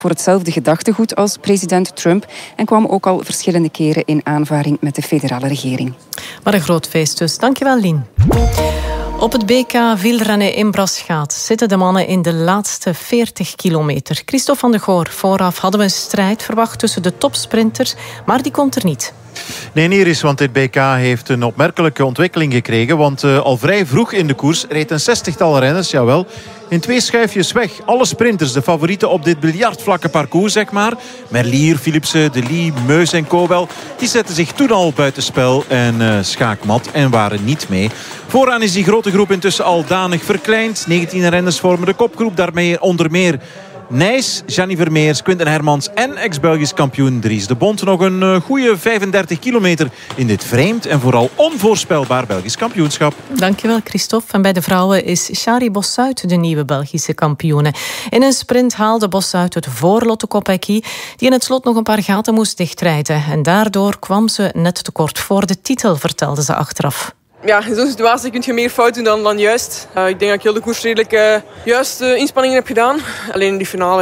voor hetzelfde gedachtegoed als president Trump en kwam ook al verschillende keren in aanvaring met de federale regering. Wat een groot feest dus. Dankjewel, Lien. Op het BK wielrennen in Braschaat zitten de mannen in de laatste 40 kilometer. Christophe van de Goor, vooraf hadden we een strijd verwacht tussen de topsprinters, maar die komt er niet. Nee, niet eens, want dit BK heeft een opmerkelijke ontwikkeling gekregen. Want al vrij vroeg in de koers reed een 60-tal renners, jawel, in 2 schuifjes weg. Alle sprinters, de favorieten op dit biljartvlakke parcours, zeg maar. Merlier, Philipsen, De Lie, Meus en Kobel, die zetten zich toen al buitenspel en schaakmat en waren niet mee. Vooraan is die grote groep intussen al danig verkleind. 19 renners vormen de kopgroep, daarmee onder meer Nijs, Gianni Vermeers, Quinten Hermans en ex-Belgisch kampioen Dries de Bond. Nog een goede 35 kilometer in dit vreemd en vooral onvoorspelbaar Belgisch kampioenschap. Dankjewel, Christophe. En bij de vrouwen is Shari Bossuit de nieuwe Belgische kampioene. In een sprint haalde Bossuit het voor Lotte Kopecky, die in het slot nog een paar gaten moest dichtrijden. En daardoor kwam ze net te kort voor de titel, vertelde ze achteraf. Ja, in zo'n situatie kun je meer fout doen dan juist. Ik denk dat ik heel de koers redelijk juist inspanningen heb gedaan. Alleen in die finale,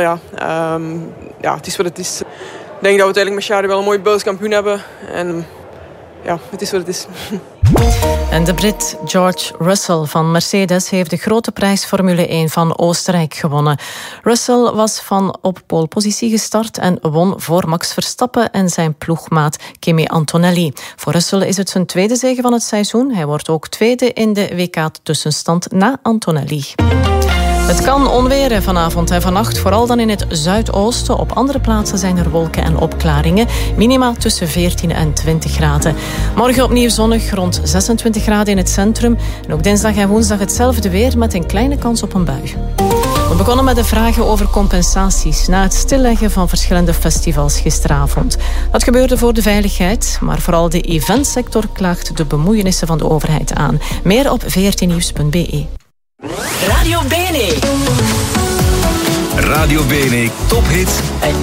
ja, het is wat het is. Ik denk dat we uiteindelijk met Shari wel een mooi Belgisch kampioen hebben. En ja, het is wat het is. En de Brit George Russell van Mercedes heeft de grote prijs Formule 1 van Oostenrijk gewonnen. Russell was van op polepositie gestart en won voor Max Verstappen en zijn ploegmaat Kimi Antonelli. Voor Russell is het zijn tweede zege van het seizoen. Hij wordt ook tweede in de WK-tussenstand na Antonelli. Het kan onweren vanavond en vannacht, vooral dan in het zuidoosten. Op andere plaatsen zijn er wolken en opklaringen. Minima tussen 14 en 20 graden. Morgen opnieuw zonnig, rond 26 graden in het centrum. En ook dinsdag en woensdag hetzelfde weer met een kleine kans op een bui. We begonnen met de vragen over compensaties na het stilleggen van verschillende festivals gisteravond. Dat gebeurde voor de veiligheid, maar vooral de eventsector klaagt de bemoeienissen van de overheid aan. Meer op vrtnieuws.be. Radio Bene. Radio Bene Tophit